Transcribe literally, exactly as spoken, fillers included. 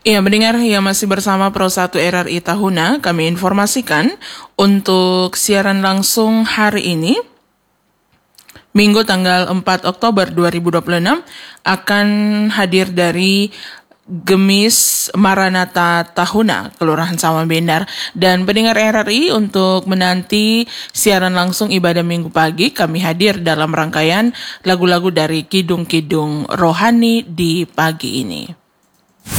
Iya, mendengar yang masih bersama Pro satu R R I Tahuna, kami informasikan untuk siaran langsung hari ini, Minggu tanggal empat Oktober dua ribu dua puluh enam, akan hadir dari Gemis Maranatha Tahuna, Kelurahan Sawambendar. Dan pendengar R R I, untuk menanti siaran langsung ibadah minggu pagi, kami hadir dalam rangkaian lagu-lagu dari Kidung-Kidung Rohani di pagi ini.